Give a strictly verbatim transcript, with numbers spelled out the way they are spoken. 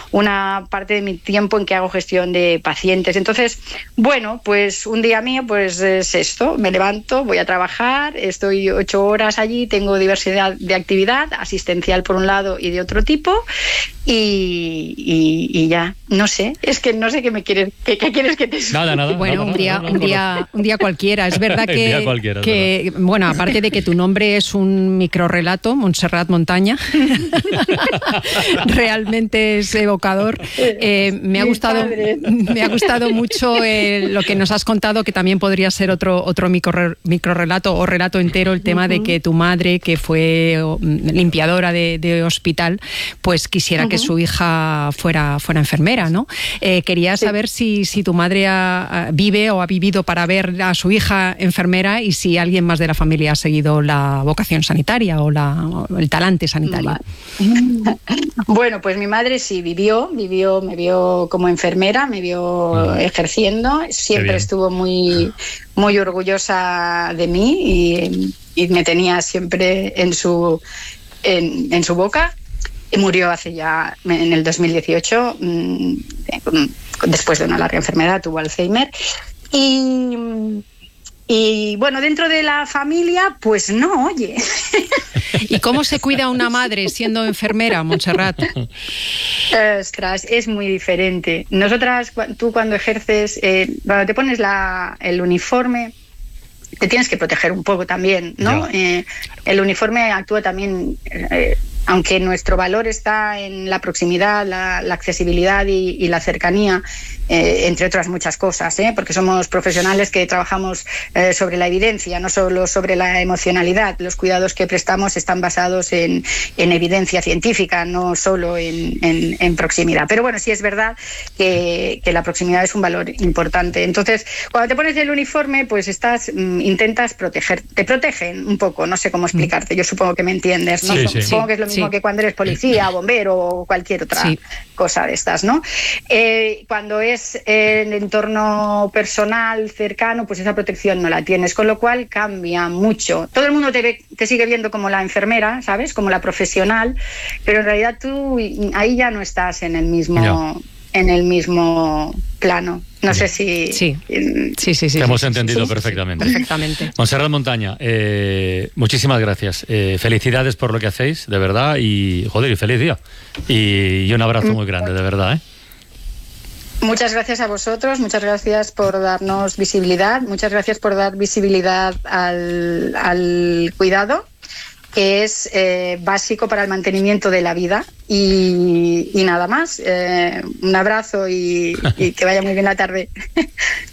una parte de mi tiempo en que hago gestión de pacientes. Entonces, bueno, pues un día mío pues es esto, me levanto, voy a trabajar, estoy ocho horas allí, tengo diversidad de actividad, asistencial por un lado y de otro tipo, y, y, y ya, no sé, es que no sé qué me quieres, qué, qué quieres que te... Nada, nada. Bueno, nada, un día, nada, nada, un día, un día cualquiera. Es verdad que, día cualquiera, que es bueno, aparte de que tu nombre es un microrrelato, Montserrat Montaña, realmente es evocador. Eh, me ha gustado, me ha gustado mucho eh, lo que nos has contado, que también podría ser otro otro micro, microrrelato o relato entero, el tema uh-huh. de que tu madre, que fue limpiadora de, de hospital, pues quisiera uh-huh. que su hija fuera fuera enfermera, ¿no? Eh, quería sí. saber si si tu madre ha, ha, vive o ha vivido para ver a su hija enfermera, y si alguien más de la familia ha seguido la vocación sanitaria o, la, o el talante sanitario. Bueno, pues mi madre sí vivió, vivió, me vio como enfermera, me vio uh-huh. ejerciendo, siempre estuvo muy, muy orgullosa de mí y, y me tenía siempre en su, en, en su boca. Y murió hace ya, en el dos mil dieciocho, después de una larga enfermedad, tuvo Alzheimer. Y, y bueno, dentro de la familia, pues no, oye. ¿Y cómo se cuida una madre siendo enfermera, Montserrat? Ostras, es muy diferente. Nosotras, tú cuando ejerces, eh, cuando te pones la, el uniforme, te tienes que proteger un poco también, ¿no? Eh, el uniforme actúa también... Eh, aunque nuestro valor está en la proximidad, la, la accesibilidad y, y la cercanía, eh, entre otras muchas cosas, ¿eh? Porque somos profesionales que trabajamos eh, sobre la evidencia, no solo sobre la emocionalidad. Los cuidados que prestamos están basados en, en evidencia científica, no solo en, en, en proximidad. Pero bueno, sí es verdad que, que la proximidad es un valor importante. Entonces, cuando te pones el uniforme, pues estás, mm, intentas proteger, te protegen un poco, no sé cómo explicarte, yo supongo que me entiendes, ¿no? Sí, sí. Supongo que es lo mismo sí. que cuando eres policía, bombero o cualquier otra sí. cosa de estas, ¿no? Eh, cuando es el entorno personal, cercano, pues esa protección no la tienes, con lo cual cambia mucho. Todo el mundo te, ve, te sigue viendo como la enfermera, ¿sabes? Como la profesional, pero en realidad tú ahí ya no estás en el mismo... No. en el mismo plano. No sé si... Sí, sí, sí. sí Te hemos sí, entendido sí, sí, perfectamente. Sí, perfectamente. Montserrat Montaña, eh, muchísimas gracias. Eh, felicidades por lo que hacéis, de verdad, y joder, y feliz día. Y, y un abrazo muy grande, de verdad, ¿eh? Muchas gracias a vosotros, muchas gracias por darnos visibilidad, muchas gracias por dar visibilidad al, al cuidado, que es eh, básico para el mantenimiento de la vida. Y, y nada más. Eh, un abrazo y, y que vaya muy bien la tarde.